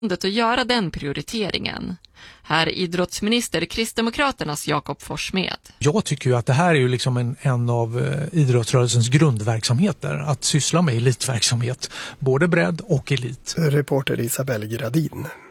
att göra den prioriteringen. Här idrottsminister Kristdemokraternas Jakob Forssmed. Jag tycker ju att det här är ju liksom en av idrottsrörelsens grundverksamheter, att syssla med elitverksamhet, både bredd och elit. Reporter Isabelle Gradin.